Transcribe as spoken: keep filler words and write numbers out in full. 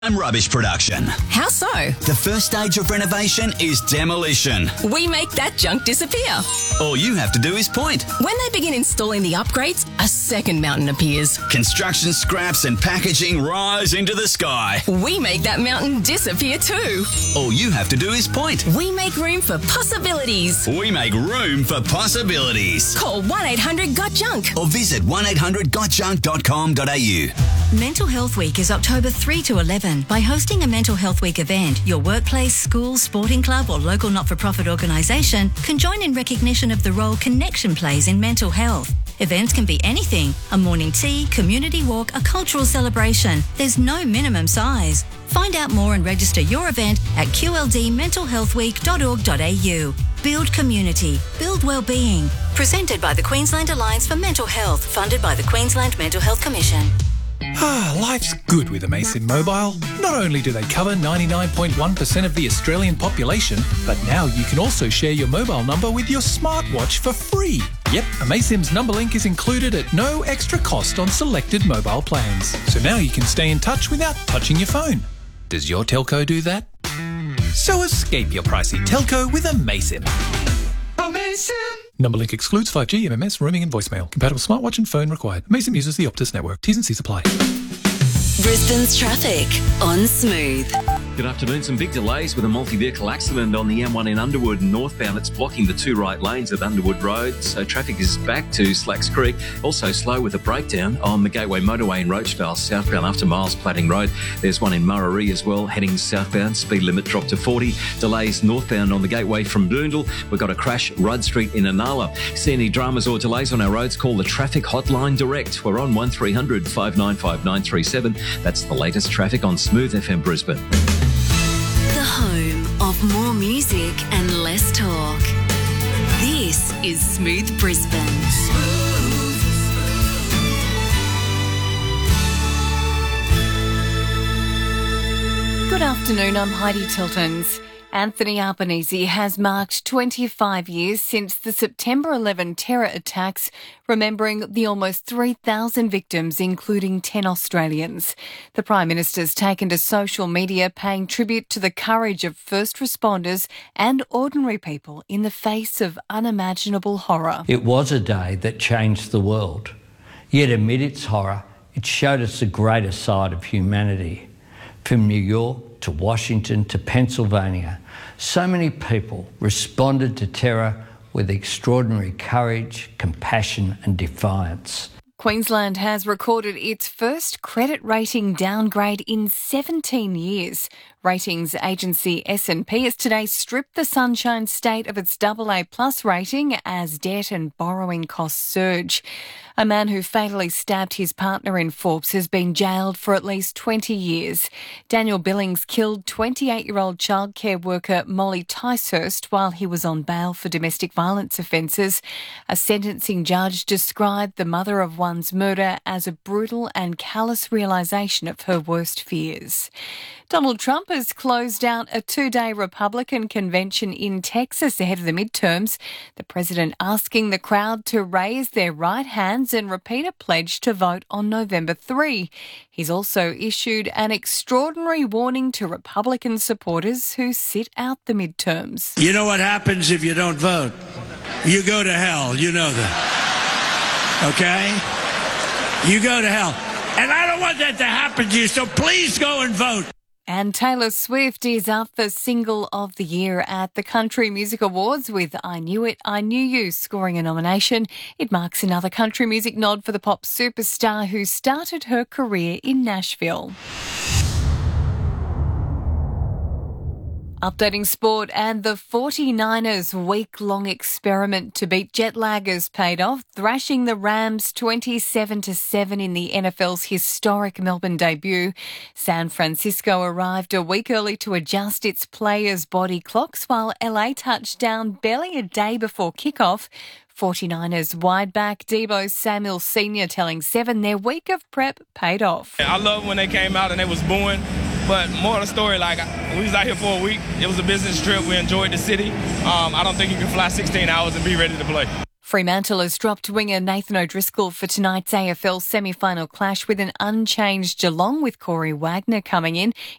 And Rubbish production. How so? The first stage of renovation is demolition. We make that junk disappear. All you have to do is point. When they begin installing the upgrades, a second mountain appears. Construction scraps and packaging rise into the sky. We make that mountain disappear too. All you have to do is point. We make room for possibilities. We make room for possibilities. Call one eight hundred got junk or visit one eight hundred got junk dot com dot a u. Mental Health Week is October third to eleven. By hosting a Mental Health Week event, your workplace, school, sporting club or local not-for-profit organisation can join in recognition of the role Connection plays in mental health. Events can be anything: a morning tea, community walk, a cultural celebration. There's no minimum size. Find out more and register your event at q l d mental health week dot org dot a u. Build community, build wellbeing. Presented by the Queensland Alliance for Mental Health, funded by the Queensland Mental Health Commission. Ah, life's good with amaysim Mobile. Not only do they cover ninety-nine point one percent of the Australian population, but now you can also share your mobile number with your smartwatch for free. Yep, amaysim's Numberlink is included at no extra cost on selected mobile plans. So now you can stay in touch without touching your phone. Does your telco do that? So escape your pricey telco with amaysim. Amaysim! Numberlink excludes five G, M M S, roaming and voicemail. Compatible smartwatch and phone required. amaysim uses the Optus network. T's and C's apply. Brisbane's traffic on Smooth. Good afternoon. Some big delays with a multi-vehicle accident on the M one in Underwood northbound. It's blocking the two right lanes of Underwood Road, so traffic is back to Slacks Creek. Also slow with a breakdown on the Gateway Motorway in Rochedale, southbound after Miles Platting Road. There's one in Murarrie as well, heading southbound. Speed limit dropped to forty. Delays northbound on the Gateway from Boondall. We've got a crash Rudd Street in Inala. See any dramas or delays on our roads, call the Traffic Hotline direct. We're on one three hundred five nine five nine three seven. That's the latest traffic on Smooth F M Brisbane. The home of more music and less talk. This is Smooth Brisbane. Good afternoon, I'm Heidi Tiltons. Anthony Albanese has marked twenty-five years since the September eleventh terror attacks, remembering the almost three thousand victims, including ten Australians. The Prime Minister's taken to social media, paying tribute to the courage of first responders and ordinary people in the face of unimaginable horror. It was a day that changed the world. Yet amid its horror, it showed us the greater side of humanity. From New York to Washington to Pennsylvania, so many people responded to terror with extraordinary courage, compassion and defiance. Queensland has recorded its first credit rating downgrade in seventeen years. Ratings agency S and P has today stripped the Sunshine State of its double A plus rating as debt and borrowing costs surge. A man who fatally stabbed his partner in Forbes has been jailed for at least twenty years. Daniel Billings killed twenty-eight-year-old childcare worker Molly Ticehurst while he was on bail for domestic violence offences. A sentencing judge described the mother of one's murder as a brutal and callous realisation of her worst fears. Donald Trump has closed out a two-day Republican convention in Texas ahead of the midterms. The president asking the crowd to raise their right hands and repeat a pledge to vote on November third. He's also issued an extraordinary warning to Republican supporters who sit out the midterms. You know what happens if you don't vote? You go to hell. You know that. Okay? You go to hell. And I don't want that to happen to you, so please go and vote. And Taylor Swift is up for Single of the Year at the Country Music Awards with I Knew It, I Knew You scoring a nomination. It marks another country music nod for the pop superstar who started her career in Nashville. Updating sport, and the forty-niners' week-long experiment to beat jet lag has paid off, thrashing the Rams twenty-seven to seven in the N F L's historic Melbourne debut. San Francisco arrived a week early to adjust its players' body clocks, while L A touched down barely a day before kickoff. forty-niners wide back Deebo Samuel Senior telling Seven their week of prep paid off. I love when they came out and they was booing. But more of the story, like, we was out here for a week. It was a business trip. We enjoyed the city. Um, I don't think you can fly sixteen hours and be ready to play. Fremantle has dropped winger Nathan O'Driscoll for tonight's A F L semi-final clash with an unchanged Geelong with Corey Wagner coming in.